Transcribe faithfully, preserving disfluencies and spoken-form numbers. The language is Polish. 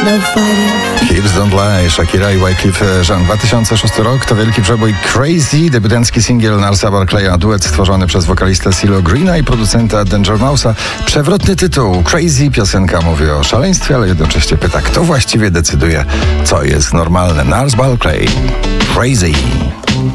Hips Don't Lie, Shakira i Wyclef Jean. dwa tysiące szósty rok to wielki przebój Crazy, debiutancki singiel Narsa Barclaya, duet stworzony przez wokalistę CeeLo Greena i producenta Danger Mouse'a. Przewrotny tytuł Crazy, piosenka mówi o szaleństwie, ale jednocześnie pyta, kto właściwie decyduje, co jest normalne. Nars Barclay, Crazy.